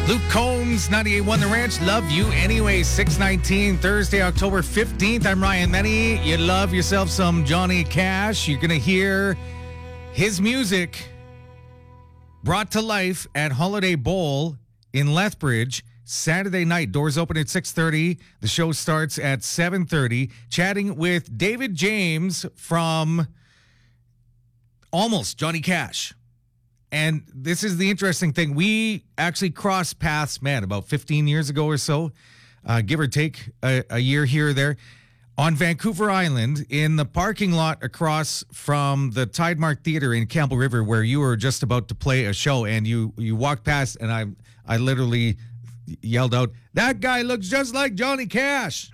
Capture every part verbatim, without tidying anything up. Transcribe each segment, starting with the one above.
Luke Combs, ninety-eight point one The Ranch. Love you anyway. six nineteen, Thursday, October fifteenth. I'm Ryan Menny. You love yourself some Johnny Cash. You're going to hear his music brought to life at Holiday Bowl in Lethbridge Saturday night. Doors open at six thirty. The show starts at seven thirty. Chatting with David James from Almost Johnny Cash. And this is the interesting thing. We actually crossed paths, man, about fifteen years ago or so, uh, give or take a, a year here or there, on Vancouver Island in the parking lot across from the Tidemark Theater in Campbell River, where you were just about to play a show. And you, you walked past, and I, I literally yelled out, "That guy looks just like Johnny Cash."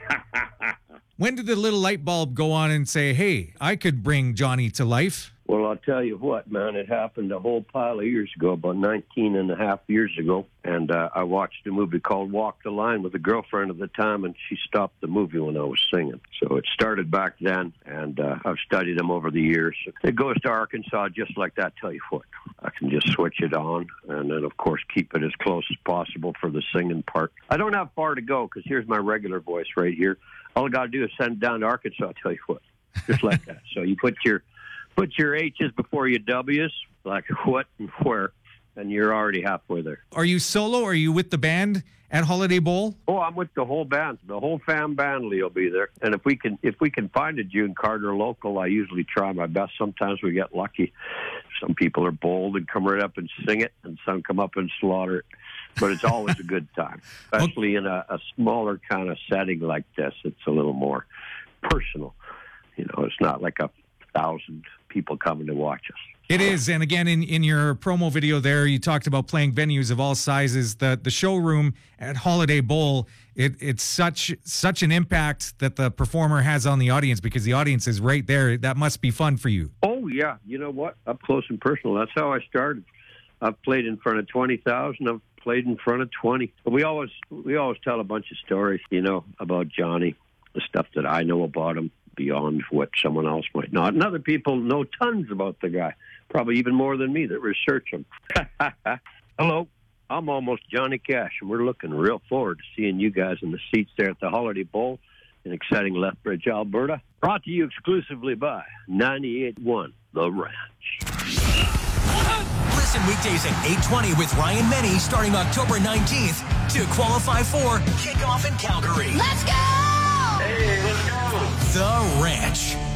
When did the little light bulb go on and say, hey, I could bring Johnny to life? Well, I'll tell you what, man, it happened a whole pile of years ago, about nineteen and a half years ago. And uh, I watched a movie called Walk the Line with a girlfriend at the time, and she stopped the movie when I was singing. So it started back then, and uh, I've studied them over the years. It goes to Arkansas just like that, tell you what. I can just switch it on, and then, of course, keep it as close as possible for the singing part. I don't have far to go, because here's my regular voice right here. All I got to do is send it down to Arkansas, I'll tell you what, just like that. So you put your put your H's before your W's, like what and where, and you're already halfway there. Are you solo, or are you with the band at Holiday Bowl? Oh, I'm with the whole band. The whole fam band will be there. And if we can if we can find a June Carter local, I usually try my best. Sometimes we get lucky. Some people are bold and come right up and sing it, and some come up and slaughter it. But it's always a good time, especially in a, a smaller kind of setting like this. It's a little more personal. You know, it's not like a thousand people coming to watch us. It is. And again, in, in your promo video there, you talked about playing venues of all sizes. The the showroom at Holiday Bowl, it, it's such such an impact that the performer has on the audience, because the audience is right there. That must be fun for you. Oh, yeah. You know what? Up close and personal. That's how I started. I've played in front of twenty thousand. I've played in front of twenty. But we always we always tell a bunch of stories, you know, about Johnny, the stuff that I know about him beyond what someone else might not. And other people know tons about the guy, probably even more than me that research him. Hello, I'm Almost Johnny Cash, and we're looking real forward to seeing you guys in the seats there at the Holiday Bowl in exciting Lethbridge, Alberta. Brought to you exclusively by ninety-eight point one The Ranch. Listen weekdays at eight twenty with Ryan Menny starting October nineteenth to qualify for Kickoff in Calgary. Let's go! Hey, let's go! The Ranch.